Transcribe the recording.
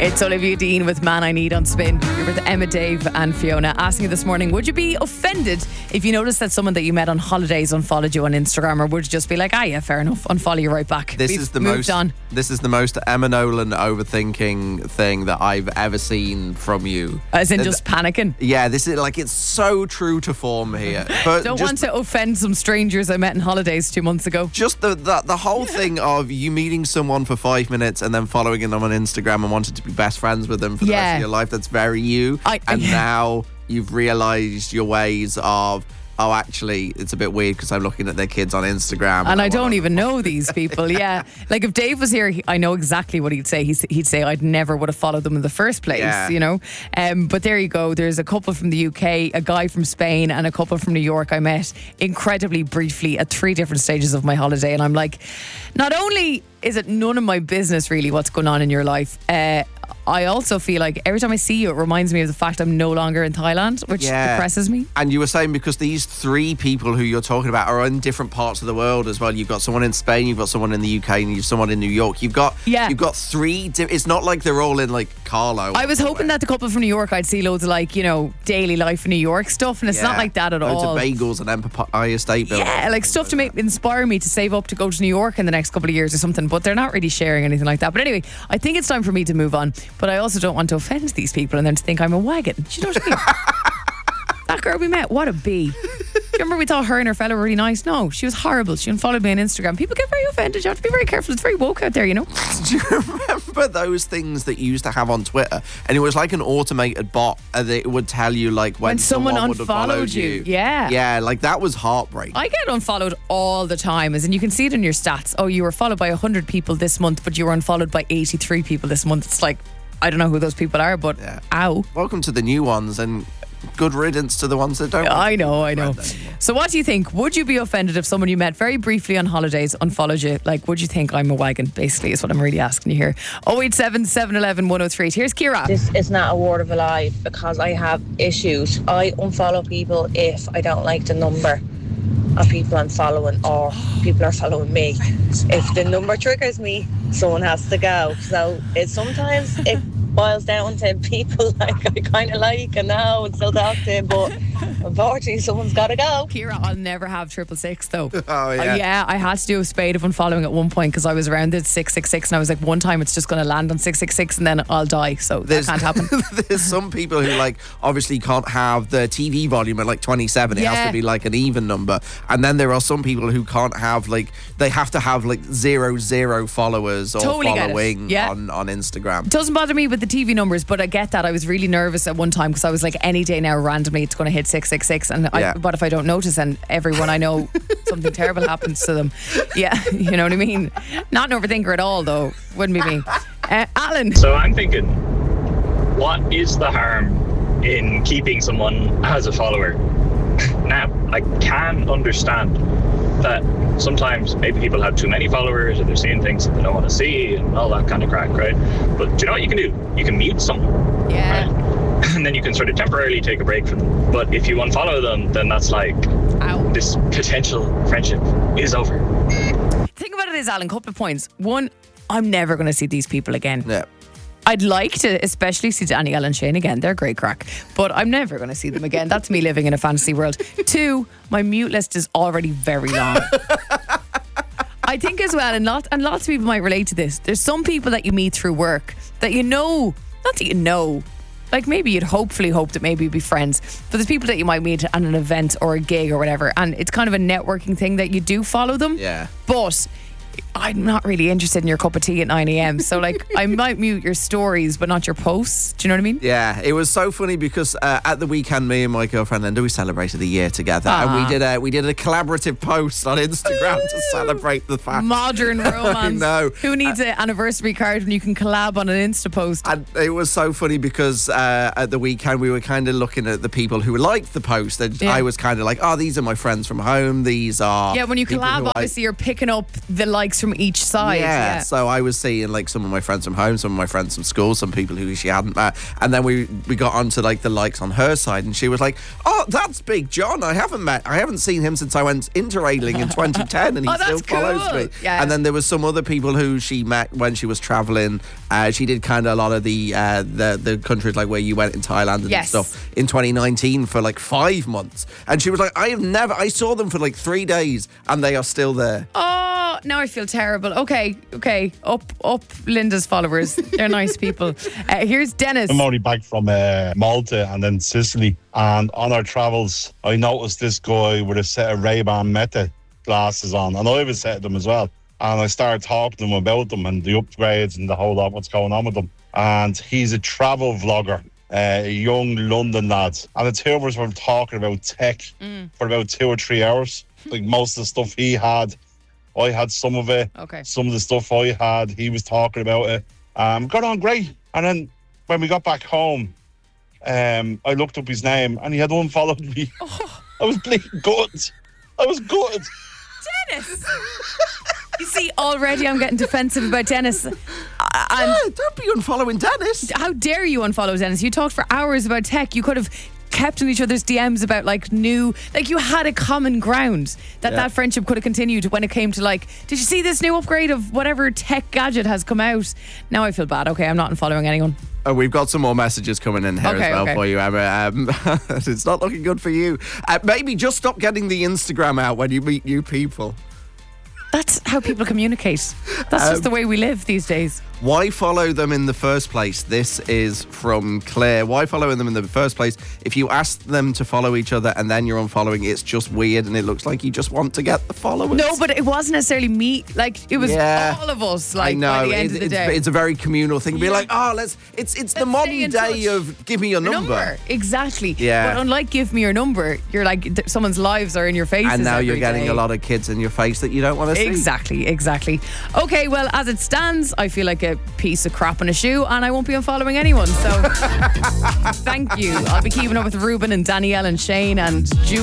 It's Olivia Dean with Man I Need on Spin. You're with Emma, Dave and Fiona, asking you this morning, would you be offended if you noticed that someone that you met on holidays unfollowed you on Instagram, or would you just be like, yeah, fair enough, unfollow you right back? This is the most Emma Nolan overthinking thing that I've ever seen from you. As in just panicking? Yeah, this is like, it's so true to form here. But Don't want to offend some strangers I met on holidays 2 months ago. Just the whole thing of you meeting someone for 5 minutes and then following them on Instagram and wanting to be best friends with them for the rest of your life. That's very you. Now you've realised your ways of, oh, actually, it's a bit weird because I'm looking at their kids on Instagram. And I don't even know these people, yeah. Like, if Dave was here, I know exactly what he'd say. He'd say I'd never would have followed them in the first place, you know. But there you go. There's a couple from the UK, a guy from Spain, and a couple from New York I met incredibly briefly at 3 different stages of my holiday. And I'm like, not only is it none of my business really what's going on in your life, I also feel like every time I see you, it reminds me of the fact I'm no longer in Thailand, which depresses me. And you were saying because these 3 people who you're talking about are in different parts of the world as well. You've got someone in Spain, you've got someone in the UK, and you've someone in New York. You've got 3. It's not like they're all in like Carlo. I was hoping that the couple from New York, I'd see loads of like, you know, daily life in New York stuff, and it's not like that at all. Loads of bagels and Empire State Building. Yeah, like stuff to inspire me to save up to go to New York in the next couple of years or something. But they're not really sharing anything like that. But anyway, I think it's time for me to move on. But I also don't want to offend these people and then to think I'm a wagon. Do you know what I mean? That girl we met, what a bee. Do you remember we thought her and her fella were really nice? No, she was horrible. She unfollowed me on Instagram. People get very offended. You have to be very careful. It's very woke out there, you know. Do you remember those things that you used to have on Twitter? And it was like an automated bot that it would tell you like when someone would have followed you. Yeah. Yeah, like that was heartbreaking. I get unfollowed all the time, as in you can see it in your stats. Oh, you were followed by 100 people this month, but you were unfollowed by 83 people this month. It's like, I don't know who those people are, but ow. Welcome to the new ones, and good riddance to the ones that don't. I know. So what do you think? Would you be offended if someone you met very briefly on holidays unfollowed you? Like, would you think I'm a wagon, basically, is what I'm really asking you here. 087 711 103. Here's Ciara. This is not a word of a lie because I have issues. I unfollow people if I don't like the number of people I'm following or people are following me. If the number triggers me, someone has to go. So sometimes it boils down to people like I kind of like and know and still talk to, but unfortunately someone's got to go. Ciara, I'll never have 666 though. Oh yeah. I had to do a spade of unfollowing at one point because I was around at 666 and I was like, one time it's just going to land on 666 and then I'll die, so that can't happen. There's some people who like obviously can't have the TV volume at like 27. It has to be like an even number. And then there are some people who can't have like, they have to have like 0 followers or following on Instagram. It doesn't bother me with the TV numbers, but I get that. I was really nervous at one time because I was like, any day now randomly it's going to hit 666, and what if I don't notice and everyone I know something terrible happens to them? Yeah, you know what I mean? Not an overthinker at all though, wouldn't be me. Alan. So I'm thinking, what is the harm in keeping someone as a follower? Now, I can understand that sometimes maybe people have too many followers or they're seeing things that they don't want to see and all that kind of crack, right? But do you know what you can do? You can mute someone. Yeah. Right? And then you can sort of temporarily take a break from them. But if you unfollow them, then that's like, this potential friendship is over. Think about it as, Alan, couple of points. One, I'm never going to see these people again. Yeah. I'd like to especially see Danielle and Shane again. They're great crack. But I'm never going to see them again. That's me living in a fantasy world. 2, my mute list is already very long. I think as well, and lots of people might relate to this, there's some people that you meet through work that you know, not that you know, like maybe you'd hopefully hope that maybe you'd be friends, but there's people that you might meet at an event or a gig or whatever, and it's kind of a networking thing that you do follow them. Yeah. But I'm not really interested in your cup of tea at 9 a.m. So like I might mute your stories but not your posts. Do you know what I mean? Yeah, it was so funny because at the weekend me and my girlfriend Linda, we celebrated the year together. And we did a collaborative post on Instagram to celebrate the fact. Modern romance. I know. Who needs an anniversary card when you can collab on an Insta post? And it was so funny because at the weekend we were kind of looking at the people who liked the post, and I was kind of like, oh, these are my friends from home, these are when you collab obviously you're picking up the likes from each side. Yeah. So I was seeing like some of my friends from home, some of my friends from school, some people who she hadn't met. And then we got onto like the likes on her side, and she was like, "Oh, that's Big John. I haven't seen him since I went interrailing in 2010, and he still follows me." Yeah. And then there was some other people who she met when she was traveling. She did kind of a lot of the countries like where you went in Thailand and stuff in 2019 for like 5 months. And she was like, I saw them for like 3 days and they are still there. Oh, now I feel terrible. Okay. Up Linda's followers. They're nice people. Here's Dennis. I'm only back from Malta and then Sicily. And on our travels, I noticed this guy with a set of Ray-Ban Meta glasses on. And I have a set of them as well. And I started talking to him about them and the upgrades and the whole lot, what's going on with them. And he's a travel vlogger, a young London lad. And the two of us were talking about tech for about 2 or 3 hours. Like most of the stuff he had, I had some of it. Okay. Some of the stuff I had, he was talking about it. Got on great. And then when we got back home, I looked up his name and he had unfollowed me. Oh. I was bleeding gutted. I was gutted. Dennis! You see, already I'm getting defensive about Dennis. Don't be unfollowing Dennis. How dare you unfollow Dennis? You talked for hours about tech. You could have kept in each other's DMs about you had a common ground that friendship could have continued when it came to like, did you see this new upgrade of whatever tech gadget has come out? Now I feel bad. Okay, I'm not unfollowing anyone. Oh, we've got some more messages coming in here as well for you, Emma. It's not looking good for you. Maybe just stop getting the Instagram out when you meet new people. That's how people communicate. That's just the way we live these days. Why follow them in the first place? This is from Claire. Why follow them in the first place? If you ask them to follow each other and then you're unfollowing, it's just weird and it looks like you just want to get the followers. No, but it wasn't necessarily me. Like, it was all of us. Like, I know. By the end of the day. It's a very communal thing. Be like, it's the modern day of give me your number. Exactly. Yeah. But unlike give me your number, you're like, someone's lives are in your faces. And now you're getting day. A lot of kids in your face that you don't want to see. Exactly. Okay, well, as it stands, I feel like a piece of crap in a shoe and I won't be unfollowing anyone. So thank you. I'll be keeping up with Ruben and Danielle and Shane and Julie.